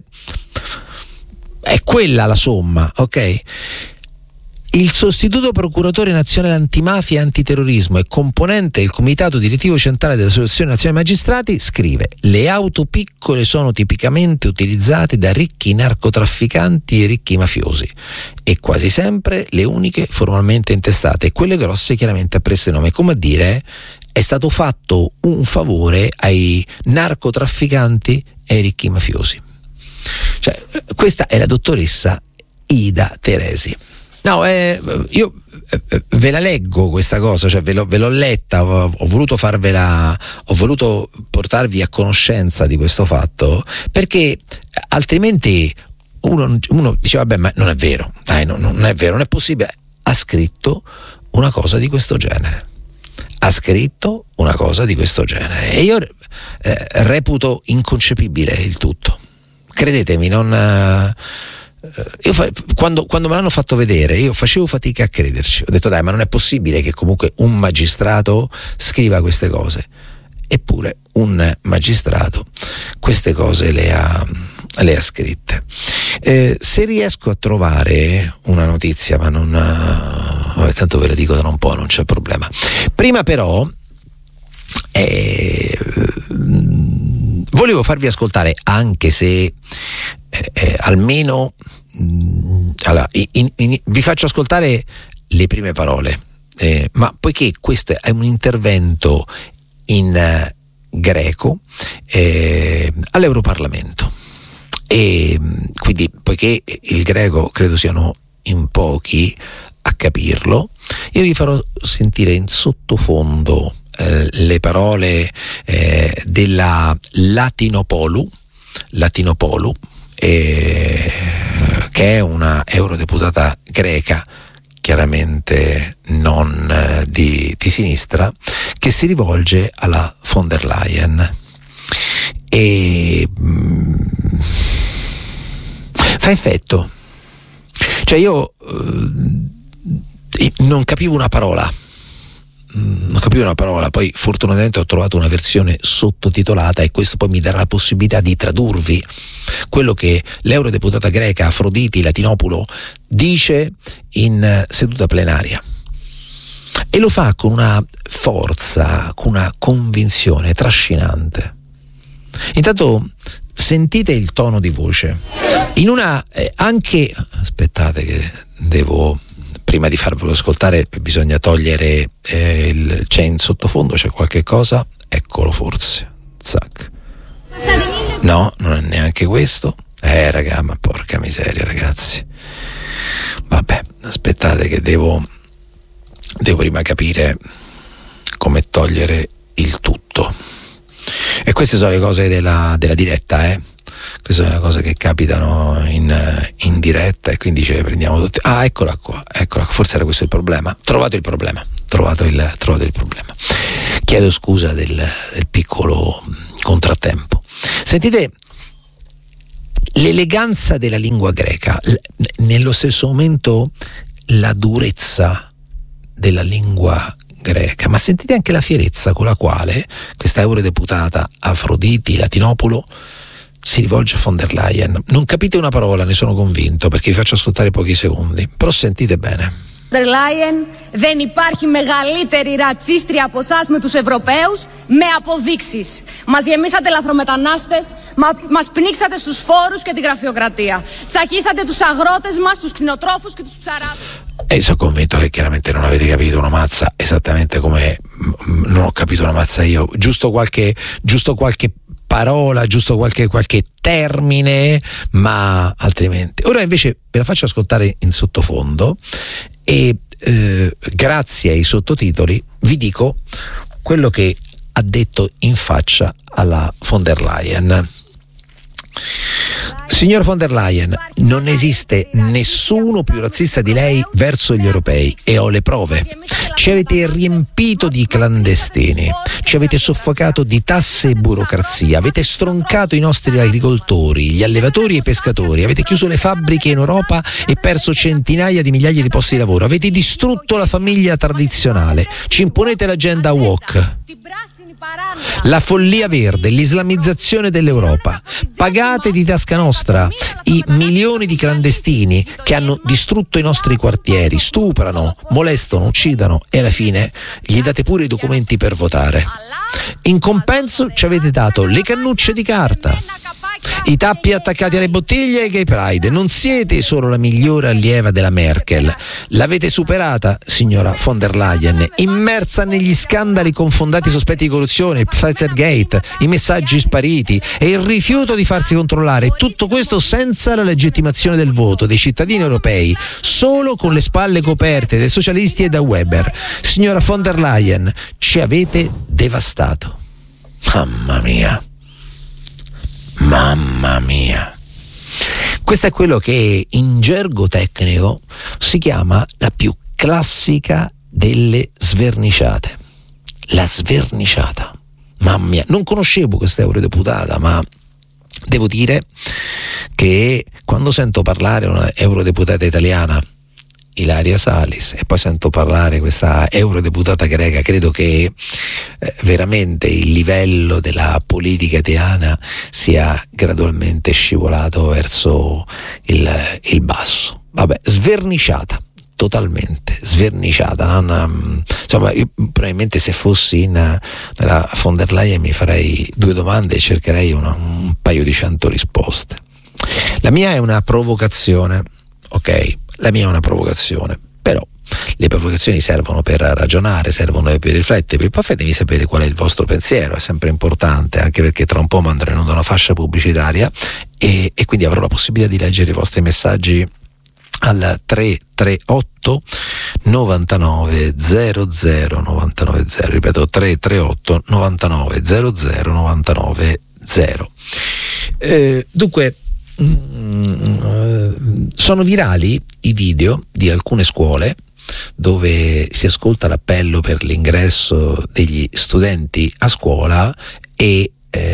è quella la somma, ok? Il sostituto procuratore nazionale antimafia e antiterrorismo e componente del comitato direttivo centrale dell'Associazione Nazionale Magistrati scrive: le auto piccole sono tipicamente utilizzate da ricchi narcotrafficanti e ricchi mafiosi e quasi sempre le uniche formalmente intestate, e quelle grosse chiaramente a prestenome. Come a dire, è stato fatto un favore ai narcotrafficanti e ai ricchi mafiosi. Cioè, questa è la dottoressa Ida Teresi. No, io ve la leggo questa cosa, cioè ve l'ho letta, ho voluto portarvi a conoscenza di questo fatto, perché altrimenti uno dice vabbè, ma non è vero, dai, non è vero, non è possibile. Ha scritto una cosa di questo genere. E io reputo inconcepibile il tutto. Credetemi, quando me l'hanno fatto vedere io facevo fatica a crederci, ho detto dai, ma non è possibile che comunque un magistrato scriva queste cose. Eppure un magistrato queste cose le ha scritte. Se riesco a trovare una notizia, ma non tanto ve la dico da un po', non c'è problema. Prima però volevo farvi ascoltare, anche se almeno allora, vi faccio ascoltare le prime parole, ma poiché questo è un intervento in greco all'Europarlamento, e quindi poiché il greco credo siano in pochi a capirlo, io vi farò sentire in sottofondo le parole della Latinopolu, che è una eurodeputata greca, chiaramente non di sinistra, che si rivolge alla von der Leyen e fa effetto. Cioè io non capivo una parola, poi fortunatamente ho trovato una versione sottotitolata e questo poi mi darà la possibilità di tradurvi quello che l'eurodeputata greca Afroditi Latinopoulou dice in seduta plenaria, e lo fa con una forza, con una convinzione trascinante. Intanto sentite il tono di voce. In una anche aspettate che devo, prima di farvelo ascoltare bisogna togliere c'è in sottofondo, c'è qualche cosa, eccolo forse, zac. No, non è neanche questo. Raga, ma porca miseria, ragazzi. Vabbè, aspettate che devo prima capire come togliere il tutto. E queste sono le cose della diretta, Queste sono le cose che capitano in diretta, e quindi ce le prendiamo tutte. Eccola qua, forse era questo il problema. Trovato il problema. Chiedo scusa del piccolo contrattempo. Sentite l'eleganza della lingua greca, nello stesso momento la durezza della lingua greca, ma sentite anche la fierezza con la quale questa eurodeputata Afroditi Latinopoulos si rivolge a von der Leyen. Non capite una parola, ne sono convinto, perché vi faccio ascoltare pochi secondi, però sentite bene. Von der Leyen, δεν υπάρχει μεγαλύτερη ρατσίστρια από εσάς με τους Ευρωπαίους, με αποδείξεις. Μας γεμίσατε λαθρομετανάστες, μας πνίξατε στους φόρους και τη γραφειοκρατία. Τσακίσατε τους αγρότες μας, τους κτηνοτρόφους και τους ψαράδες. E sono convinto che chiaramente non avete capito una mazza, esattamente come non ho capito una mazza io. Giusto qualche parola, giusto qualche termine, ma altrimenti. Ora invece ve la faccio ascoltare in sottofondo e grazie ai sottotitoli vi dico quello che ha detto in faccia alla von der Leyen. Signor von der Leyen, non esiste nessuno più razzista di lei verso gli europei, e ho le prove. Ci avete riempito di clandestini, ci avete soffocato di tasse e burocrazia, avete stroncato i nostri agricoltori, gli allevatori e i pescatori, avete chiuso le fabbriche in Europa e perso centinaia di migliaia di posti di lavoro, avete distrutto la famiglia tradizionale, ci imponete l'agenda woke, la follia verde, l'islamizzazione dell'Europa. Pagate di tasca nostra i milioni di clandestini che hanno distrutto i nostri quartieri, stuprano, molestano, uccidono, e alla fine gli date pure i documenti per votare. In compenso ci avete dato le cannucce di carta, i tappi attaccati alle bottiglie e i gay pride. Non siete solo la migliore allieva della Merkel, l'avete superata, signora von der Leyen, immersa negli scandali con fondati sospetti di corruzione, il Pfizergate, i messaggi spariti e il rifiuto di farsi controllare. Tutto questo senza la legittimazione del voto dei cittadini europei, solo con le spalle coperte dai socialisti e da Weber. Signora von der Leyen, ci avete devastato. Mamma mia. Questo è quello che in gergo tecnico si chiama la più classica delle sverniciate. La sverniciata. Mamma mia, non conoscevo questa eurodeputata, ma devo dire che quando sento parlare una eurodeputata italiana, Ilaria Salis, e poi sento parlare questa eurodeputata greca, credo che veramente il livello della politica italiana sia gradualmente scivolato verso il basso. Vabbè, sverniciata, totalmente sverniciata. Insomma, io probabilmente se fossi nella von der Leyen mi farei due domande e cercherei un paio di 100 risposte. La mia è una provocazione, ok? La mia è una provocazione, però le provocazioni servono per ragionare, servono per riflettere, poi fatemi sapere qual è il vostro pensiero, è sempre importante, anche perché tra un po' manderò una fascia pubblicitaria e quindi avrò la possibilità di leggere i vostri messaggi al 338 99 00 99 0, ripeto 338 99 00 99 0. Dunque, sono virali i video di alcune scuole dove si ascolta l'appello per l'ingresso degli studenti a scuola e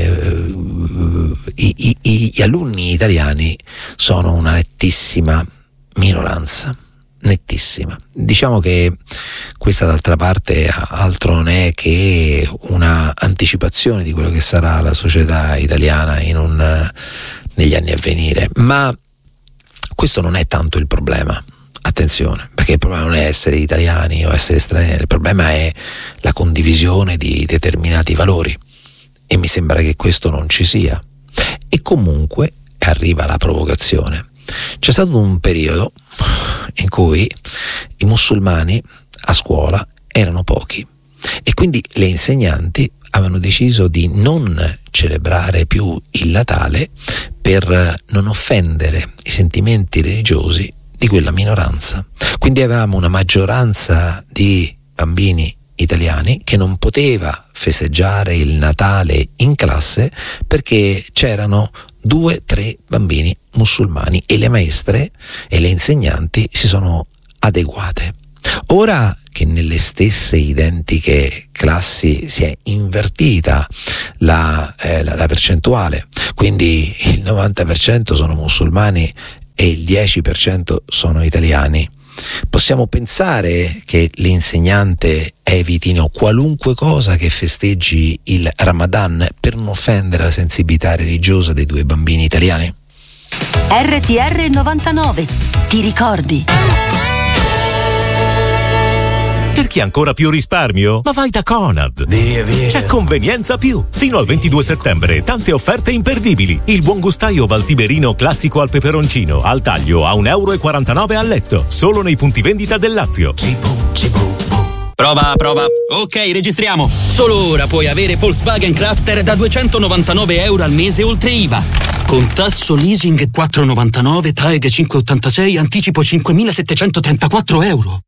gli alunni italiani sono una nettissima minoranza, nettissima. Diciamo che questa d'altra parte altro non è che una anticipazione di quello che sarà la società italiana negli anni a venire, ma questo non è tanto il problema, attenzione, perché il problema non è essere italiani o essere stranieri, il problema è la condivisione di determinati valori, e mi sembra che questo non ci sia. E comunque arriva la provocazione. C'è stato un periodo in cui i musulmani a scuola erano pochi e quindi le insegnanti avevano deciso di non celebrare più il Natale per non offendere i sentimenti religiosi di quella minoranza. Quindi avevamo una maggioranza di bambini italiani che non poteva festeggiare il Natale in classe perché c'erano 2-3 bambini musulmani e le maestre e le insegnanti si sono adeguate. Ora che nelle stesse identiche classi si è invertita la percentuale, quindi il 90% sono musulmani e il 10% sono italiani, possiamo pensare che l'insegnante evitino qualunque cosa che festeggi il Ramadan per non offendere la sensibilità religiosa dei 2 bambini italiani? RTR 99, ti ricordi? Per chi ha ancora più risparmio? Ma vai da Conad! Via. C'è Convenienza Più! Fino al 22 settembre, tante offerte imperdibili. Il buon gustaio Valtiberino classico al peperoncino, al taglio a €1,49 al letto. Solo nei punti vendita del Lazio. Prova. Ok, registriamo. Solo ora puoi avere Volkswagen Crafter da €299 al mese oltre IVA. Con tasso leasing 4,99, TAEG 5,86, anticipo €5.734.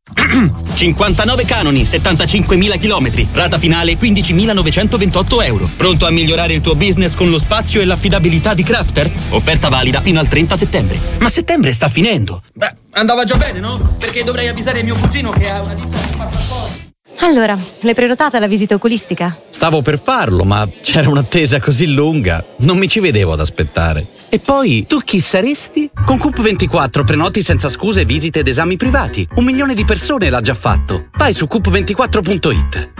59 canoni, 75.000 chilometri, rata finale €15.928. Pronto a migliorare il tuo business con lo spazio e l'affidabilità di Crafter? Offerta valida fino al 30 settembre. Ma settembre sta finendo. Beh, andava già bene, no? Perché dovrei avvisare mio cugino che ha una ditta di fatta fuori. Allora, l'hai prenotata la visita oculistica? Stavo per farlo, ma c'era un'attesa così lunga, non mi ci vedevo ad aspettare. E poi, tu chi saresti? Con Coop24 prenoti senza scuse visite ed esami privati. 1 milione di persone l'ha già fatto. Vai su coop24.it.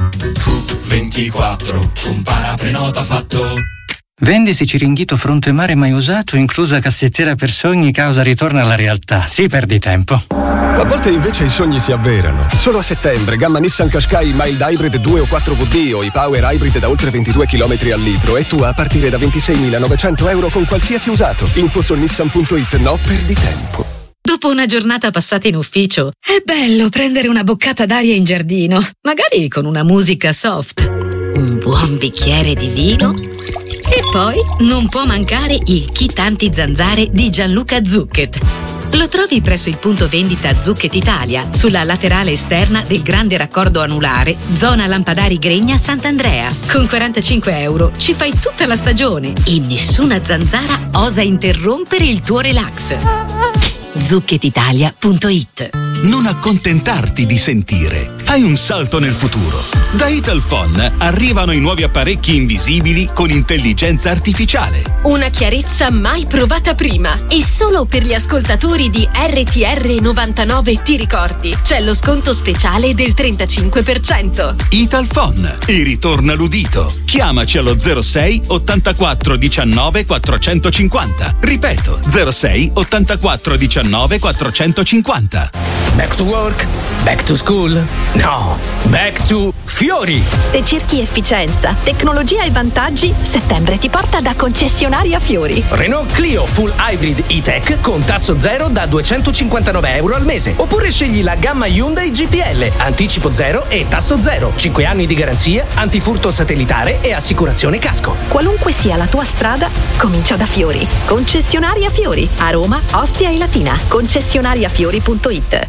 Coop24, compara prenota fatto. Vendisi Ciringhito fronte mare mai usato, inclusa cassettiera per sogni, causa ritorno alla realtà. Sì, perdi tempo. A volte invece i sogni si avverano. Solo a settembre, gamma Nissan Qashqai Mild Hybrid 2 o 4WD o i Power Hybrid da oltre 22 km al litro e tu a partire da €26.900 con qualsiasi usato. Info su nissan.it, no, perdi tempo. Dopo una giornata passata in ufficio, è bello prendere una boccata d'aria in giardino, magari con una musica soft, un buon bicchiere di vino e poi non può mancare il kit anti-zanzare di Gianluca Zucchet. Lo trovi presso il punto vendita Zucchet Italia, sulla laterale esterna del grande raccordo anulare, zona Lampadari Gregna Sant'Andrea. Con €45 ci fai tutta la stagione e nessuna zanzara osa interrompere il tuo relax. ZucchetItalia.it. Non accontentarti di sentire. Fai un salto nel futuro. Da Italphone arrivano i nuovi apparecchi invisibili con intelligenza artificiale. Una chiarezza mai provata prima. E solo per gli ascoltatori di RTR 99 ti ricordi. C'è lo sconto speciale del 35%. Italphone. E ritorna l'udito. Chiamaci allo 06 84 19 450. Ripeto, 06 84 19 450. Back to work? Back to school? No, back to Fiori! Se cerchi efficienza, tecnologia e vantaggi, settembre ti porta da concessionaria Fiori. Renault Clio Full Hybrid E-Tech con tasso zero da €259 al mese. Oppure scegli la gamma Hyundai GPL, anticipo zero e tasso zero. 5 anni di garanzia, antifurto satellitare e assicurazione casco. Qualunque sia la tua strada, comincia da Fiori. Concessionaria Fiori. A Roma, Ostia e Latina. Concessionariafiori.it.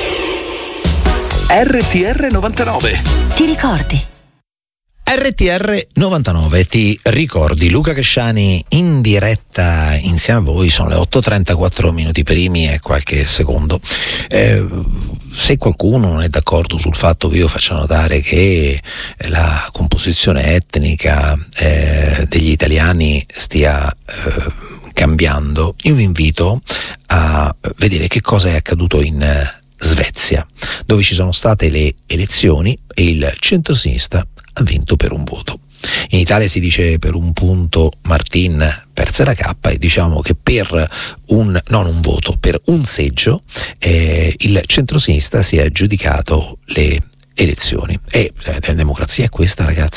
RTR 99. Ti ricordi? RTR 99, ti ricordi? Luca Cresciani in diretta insieme a voi, sono le 8:34 minuti primi e qualche secondo. Se qualcuno non è d'accordo sul fatto che io faccia notare che la composizione etnica degli italiani stia cambiando, io vi invito a vedere che cosa è accaduto in Svezia, dove ci sono state le elezioni e il centrosinistra ha vinto per un voto. In Italia si dice per un punto Martin perse la cappa e diciamo che per per un seggio il centrosinistra si è aggiudicato le elezioni. E la democrazia è questa, ragazzi,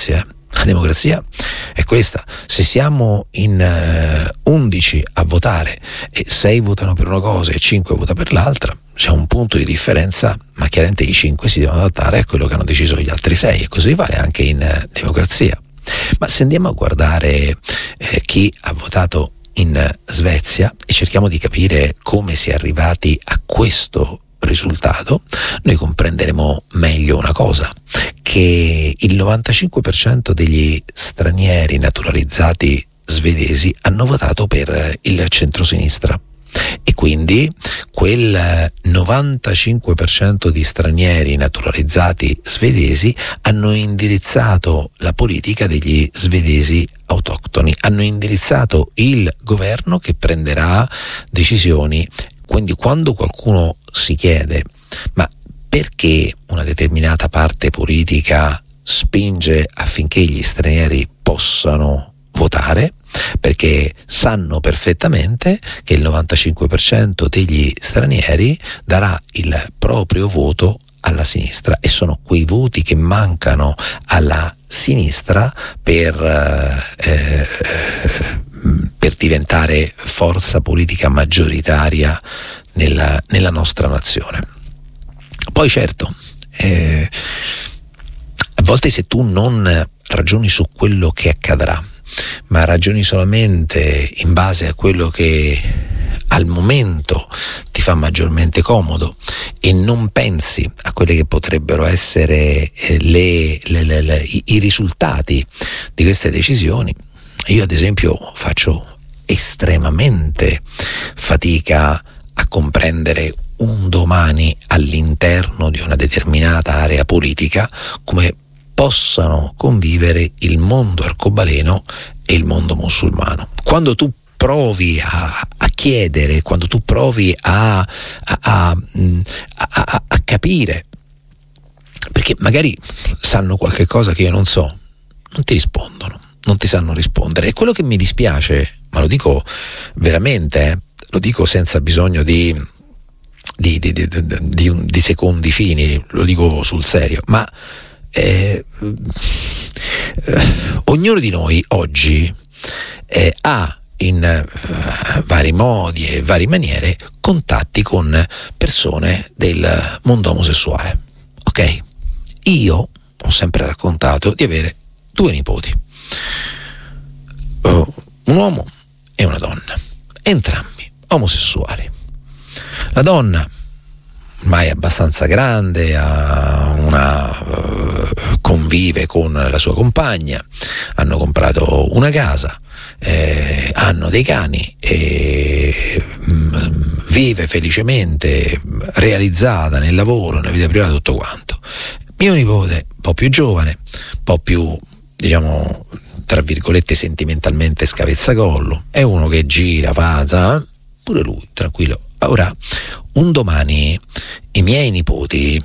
La democrazia è questa: se siamo in 11 a votare e 6 votano per una cosa e 5 votano per l'altra, c'è un punto di differenza, ma chiaramente i 5 si devono adattare a quello che hanno deciso gli altri 6, e così vale anche in democrazia. Ma se andiamo a guardare chi ha votato in Svezia e cerchiamo di capire come si è arrivati a questo risultato, noi comprenderemo meglio una cosa: che il 95% degli stranieri naturalizzati svedesi hanno votato per il centrosinistra, e quindi quel 95% di stranieri naturalizzati svedesi hanno indirizzato la politica degli svedesi autoctoni, hanno indirizzato il governo che prenderà decisioni. Quindi quando qualcuno si chiede ma perché una determinata parte politica spinge affinché gli stranieri possano votare, perché sanno perfettamente che il 95% degli stranieri darà il proprio voto alla sinistra, e sono quei voti che mancano alla sinistra per diventare forza politica maggioritaria nella nostra nazione. Poi certo, a volte se tu non ragioni su quello che accadrà, ma ragioni solamente in base a quello che al momento ti fa maggiormente comodo e non pensi a quelle che potrebbero essere i risultati di queste decisioni. Io ad esempio faccio estremamente fatica a comprendere un domani all'interno di una determinata area politica come possano convivere il mondo arcobaleno e il mondo musulmano. Quando tu provi a chiedere, quando tu provi a capire, perché magari sanno qualche cosa che io non so, non ti rispondono, non ti sanno rispondere. E quello che mi dispiace, ma lo dico veramente, lo dico senza bisogno di secondi fini, lo dico sul serio, ma ognuno di noi oggi ha in vari modi e varie maniere contatti con persone del mondo omosessuale, ok? Io ho sempre raccontato di avere 2 nipoti, un uomo e una donna, entrambi omosessuali. La donna ormai è abbastanza grande, convive con la sua compagna, hanno comprato una casa, hanno dei cani e vive felicemente, realizzata nel lavoro, nella vita privata, tutto quanto. Mio nipote, un po' più giovane, un po' più, diciamo, tra virgolette, sentimentalmente scavezzacollo, è uno che gira, fa, pure lui, tranquillo. Ora, un domani i miei nipoti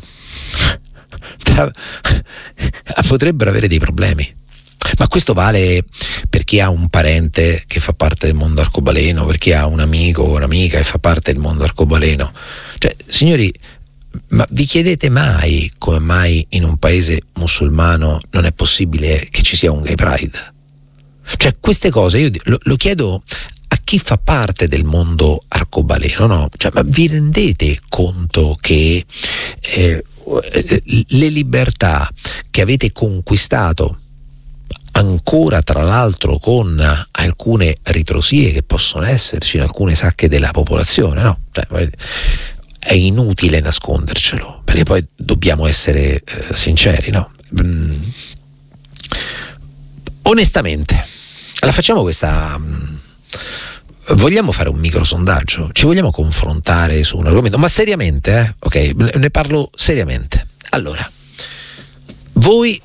potrebbero avere dei problemi, ma questo vale per chi ha un parente che fa parte del mondo arcobaleno, per chi ha un amico o un'amica che fa parte del mondo arcobaleno. Cioè, signori, ma vi chiedete mai come mai in un paese musulmano non è possibile che ci sia un gay pride? Cioè, queste cose io lo chiedo a chi fa parte del mondo arcobaleno, no? Cioè, ma vi rendete conto che le libertà che avete conquistato, ancora tra l'altro con alcune ritrosie che possono esserci in alcune sacche della popolazione, no? Cioè, è inutile nascondercelo, perché poi dobbiamo essere sinceri, no? Onestamente, la facciamo questa. Vogliamo fare un micro sondaggio? Ci vogliamo confrontare su un argomento? Ma seriamente, ok? Ne parlo seriamente. Allora, voi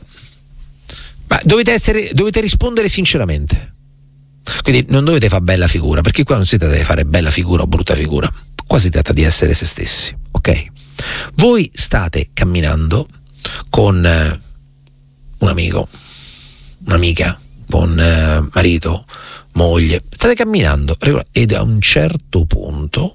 dovete rispondere sinceramente. Quindi non dovete fare bella figura, perché qua non si tratta di fare bella figura o brutta figura. Qua si tratta di essere se stessi, ok? Voi state camminando con un amico, un'amica, con marito, moglie, state camminando ed a un certo punto,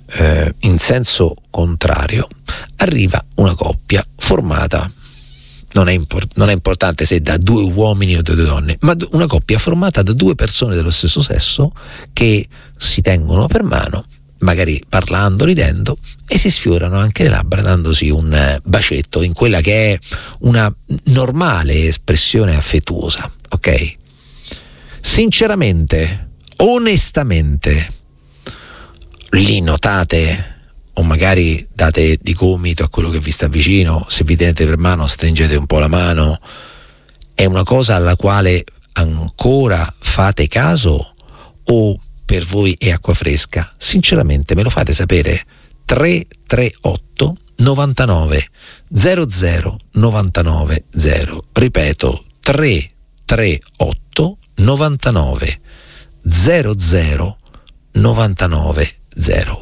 in senso contrario, arriva una coppia formata non è importante se da 2 uomini o da 2 donne, ma una coppia formata da 2 persone dello stesso sesso che si tengono per mano, magari parlando, ridendo, e si sfiorano anche le labbra dandosi un bacetto in quella che è una normale espressione affettuosa, ok? Sinceramente, onestamente, li notate o magari date di gomito a quello che vi sta vicino? Se vi tenete per mano, stringete un po' la mano. È una cosa alla quale ancora fate caso o per voi è acqua fresca? Sinceramente me lo fate sapere. 338 99 00 99 0. Ripeto, 338 99 00 99 0.